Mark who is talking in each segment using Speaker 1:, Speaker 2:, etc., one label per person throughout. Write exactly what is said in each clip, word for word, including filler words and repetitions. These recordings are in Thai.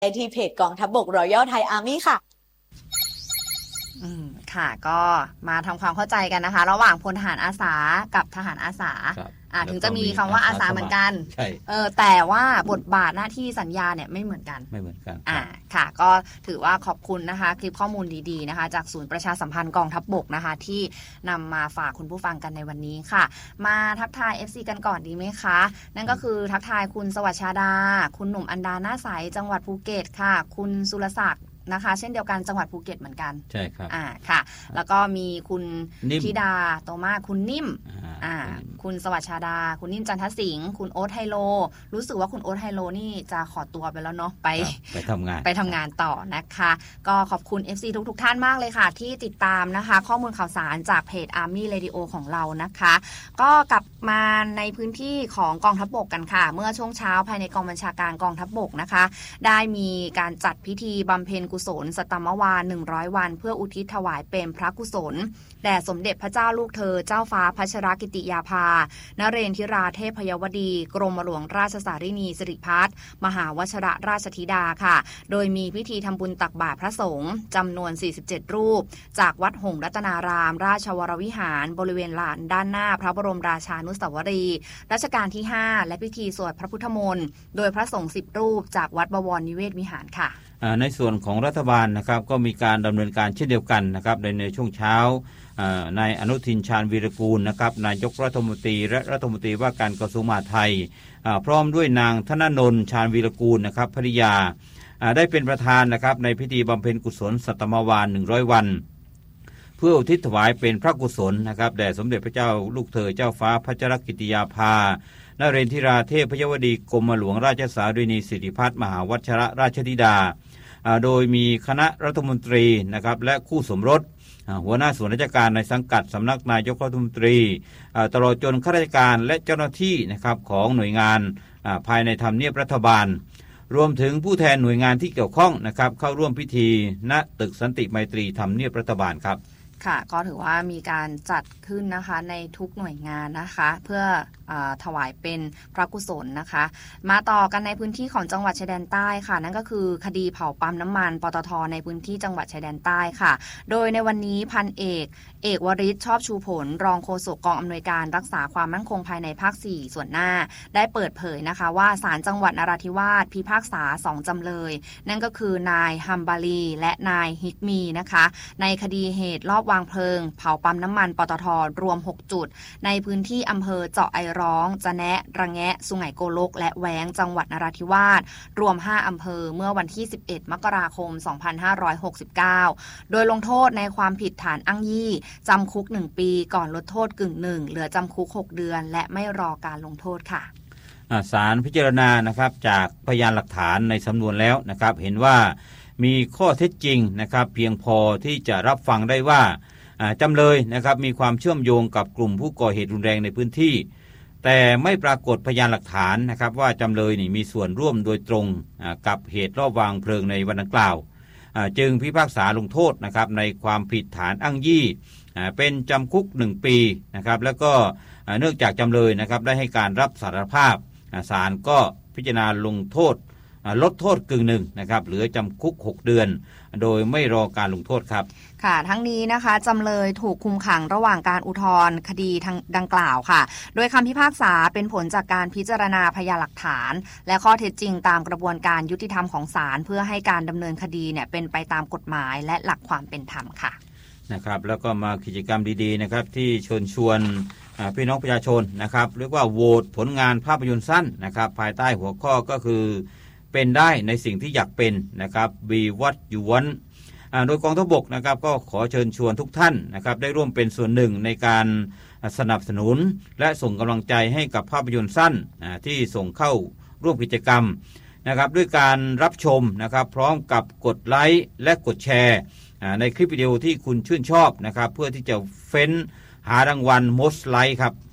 Speaker 1: ที่เพจกองทัพบก Royal Thai Army ค่ะ
Speaker 2: อืมค่ะก็มาทำความเข้าใจกันนะคะระหว่างพลทหารอาสากับทหารอาสาอ่าถึงจะมีคำว่าอาสาเหมือนกันเออแต่ว่าบทบาทหน้าที่สัญญาเนี่ยไม่เหมือนกัน
Speaker 3: ไม่เหมือนกัน
Speaker 2: อ่าค่ะก็ถือว่าขอบคุณนะคะคลิปข้อมูลดีๆนะคะจากศูนย์ประชาสัมพันธ์กองทัพบกนะคะที่นำมาฝากคุณผู้ฟังกันในวันนี้ค่ะมาทักทาย เอฟ ซี กันก่อนดีไหมคะนั่นก็คือทักทายคุณสวัสดิ์ชาดาคุณหนุ่มอันดาหน้าใสจังหวัดภูเก็ตค่ะคุณสุรศักดิ์นะคะเช่นเดียวกันจังหวัดภูเก็ตเหมือนกัน
Speaker 3: ใช่ครับ
Speaker 2: อ่าค่ะแล้วก็มีคุณธิดาโตมาคุณนิ่มอ่าคุณสวัสดิ์ชาดาคุณนิ่มจันทสิงห์คุณโอ๊ตไฮโลรู้สึกว่าคุณโอ๊ตไฮโลนี่จะขอตัวไปแล้วเนาะไป
Speaker 3: ไปทำงาน
Speaker 2: ไปทำงานต่อนะคะก็ขอบคุณ เอฟ ซี ทุกๆท่านมากเลยค่ะที่ติดตามนะคะข้อมูลข่าวสารจากเพจ Army Radio ของเรานะคะก็กลับมาในพื้นที่ของกองทัพบกกันค่ะเมื่อช่วงเช้าภายในกองบัญชาการกองทัพบกนะคะได้มีการจัดพิธีบำเพ็ญกุศลสัตมวาหนึ่งร้อยวันเพื่ออุทิศถวายเป็นพระกุศลแด่สมเด็จพระเจ้าลูกเธอเจ้าฟ้าพัชรกิติยาภานเรนทิราเทพยวดีกรมหลวงราชสารินีสิริพัฒน์มหาวชรราชธิดาค่ะโดยมีพิธีทำบุญตักบาตรพระสงฆ์จำนวนสี่สิบเจ็ดรูปจากวัดหงส์รัตนารามราชวรวิหารบริเวณลานด้านหน้าพระบรมราชานุสาวรีย์รัชกาลที่ห้าและพิธีสวดพระพุทธมนต์โดยพระสงฆ์สิบรูปจากวัดบวรนิเวศวิหารค่ะ
Speaker 3: ในส่วนของรัฐบาลนะครับก็มีการดำเนินการเช่นเดียวกันนะครับในในช่วงเช้านายอนุทินชาญวีรกูลนะครับนายกรัฐมนตรีและรัฐมนตรีว่าการกระทรวงมหาดไทยพร้อมด้วยนางธนนนท์ชาญวีรกูลนะครับภริยาได้เป็นประธานนะครับในพิธีบำเพ็ญกุศลสัตมวาหนึ่งร้อยวันเพื่ออุทิศถวายเป็นพระกุศลนะครับแด่สมเด็จพระเจ้าลูกเธอเจ้าฟ้าพัชรกิติยาภานเรนทิราเทพยวดีกรมหลวงราชสารินีสิริพัฒน์มหาวชรราชธิดาโดยมีคณะรัฐมนตรีนะครับและคู่สมรสหัวหน้าส่วนราชการในสังกัดสำนักนายกรัฐมนตรีตลอดจนข้าราชการและเจ้าหน้าที่นะครับของหน่วยงานภายในทำเนียบรัฐบาลรวมถึงผู้แทนหน่วยงานที่เกี่ยวข้องนะครับเข้าร่วมพิธีณตึกสันติไมตรีทำเนียบรัฐบาลครับ
Speaker 2: ค่ะก็ถือว่ามีการจัดขึ้นนะคะในทุกหน่วยงานนะคะเพื่ออถวายเป็นพระกุศลนะคะมาต่อกันในพื้นที่ของจังหวัดชายแดนใต้ค่ะนั่นก็คือคดีเผาปั๊มน้ำมันปตท.ในพื้นที่จังหวัดชายแดนใต้ค่ะโดยในวันนี้พันเอกเอกวริศชอบชูผลรองโฆษกกองอำนวยการรักษาความมั่นคงภายในภาคสี่ส่วนหน้าได้เปิดเผยนะคะว่าศาลจังหวัดนราธิวาสพิพากษาสองจำเลยนั่นก็คือนายฮัมบาลีและนายฮิกมีนะคะในคดีเหตุลอบวางเพลิงเผาปั๊มน้ำมันปตท.รวมหกจุดในพื้นที่อำเภอเจาะไอร้องจะแนะระแงะสุไหงโกลกและแว้งจังหวัดนราธิวาสรวมห้าอำเภอเมื่อวันที่สิบเอ็ดมกราคมสองพันห้าร้อยหกสิบเก้าโดยลงโทษในความผิดฐานอ้างยี่จำคุกหนึ่งปีก่อนลดโทษกึ่งหนึ่งเหลือจำคุกหกเดือนและไม่รอการลงโทษค่ะ
Speaker 3: ศาลพิจารณานะครับจากพยานหลักฐานในสำนวนแล้วนะครับเห็นว่ามีข้อเท็จจริงนะครับเพียงพอที่จะรับฟังได้ว่าจำเลยนะครับมีความเชื่อมโยงกับกลุ่มผู้ก่อเหตุรุนแรงในพื้นที่แต่ไม่ปรากฏพยานหลักฐานนะครับว่าจำเลยนี่มีส่วนร่วมโดยตรงกับเหตุรอบวางเพลิงในวันดังกล่าวจึงพิพากษาลงโทษนะครับในความผิดฐานอ้างยี่เป็นจำคุกหนึ่งปีนะครับแล้วก็เนื่องจากจำเลยนะครับได้ให้การรับสารภาพศาลก็พิจารณาลงโทษลดโทษกึ่งหนึ่งนะครับเหลือจำคุกหกเดือนโดยไม่รอการลงโทษครับ
Speaker 2: ค่ะทั้งนี้นะคะจำเลยถูกคุมขังระหว่างการอุทธรณ์คดีทางดังกล่าวค่ะโดยคำพิพากษาเป็นผลจากการพิจารณาพยานหลักฐานและข้อเท็จจริงตามกระบวนการยุติธรรมของศาลเพื่อให้การดำเนินคดีเนี่ยเป็นไปตามกฎหมายและหลักความเป็นธรรมค่ะ
Speaker 3: นะครับแล้วก็มากิจกรรมดีๆนะครับที่เชิญชวนพี่น้องประชาชนนะครับเรียกว่าโหวตผลงานภาพยนตร์สั้นนะครับภายใต้หัวข้อก็คือเป็นได้ในสิ่งที่อยากเป็นนะครับ Be What You Want โดยกองทัพบกนะครับก็ขอเชิญชวนทุกท่านนะครับได้ร่วมเป็นส่วนหนึ่งในการสนับสนุนและส่งกำลังใจให้กับภาพยนตร์สั้นที่ส่งเข้าร่วมกิจกรรมนะครับด้วยการรับชมนะครับพร้อมกับกดไลค์และกดแชร์ในคลิปวิดีโอที่คุณชื่นชอบนะครับเพื่อที่จะเฟ้นหารางวัล Most Like ครับ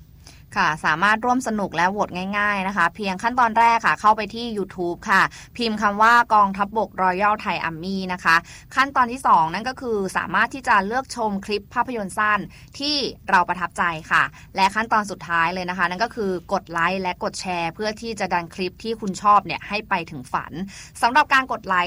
Speaker 2: ค่ะสามารถร่วมสนุกและโหวตง่ายๆนะคะเพียงขั้นตอนแรกค่ะเข้าไปที่ YouTube ค่ะพิมพ์คำว่ากองทัพบก Royal Thai Army นะคะขั้นตอนที่สองนั่นก็คือสามารถที่จะเลือกชมคลิปภาพยนตร์สั้นที่เราประทับใจค่ะและขั้นตอนสุดท้ายเลยนะคะนั่นก็คือกดไลค์และกดแชร์เพื่อที่จะดันคลิปที่คุณชอบเนี่ยให้ไปถึงฝันสำหรับการกดไลค์